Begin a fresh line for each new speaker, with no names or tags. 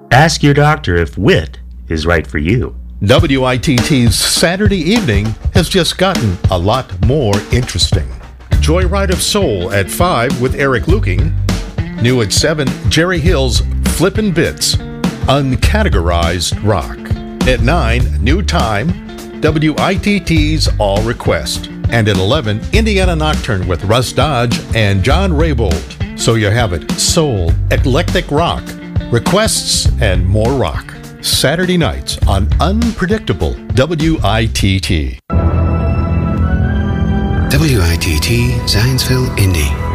Ask your doctor if wit is right for you.
WITT's Saturday evening has just gotten a lot more interesting. Joyride of Soul at 5 with Eric Luking. New at 7, Jerry Hill's Flippin' Bits, Uncategorized Rock. At 9, New Time, WITT's All Request. And at 11, Indiana Nocturne with Russ Dodge and John Raybould. So you have it, soul, eclectic rock, requests, and more rock. Saturday nights on Unpredictable WITT.
WITT Zionsville, Indy.